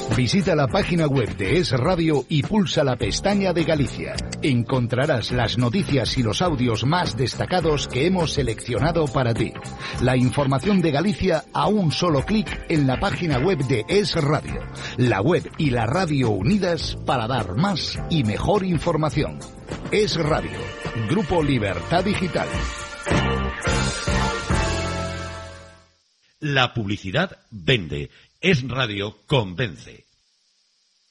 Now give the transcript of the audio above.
Visita la página web de Es Radio y pulsa la pestaña de Galicia. Encontrarás las noticias y los audios más destacados que hemos seleccionado para ti. La información de Galicia a un solo clic en la página web de Es Radio. La web y la radio unidas para dar más y mejor información. Es Radio, Grupo Libertad Digital. La publicidad vende. Es Radio convence.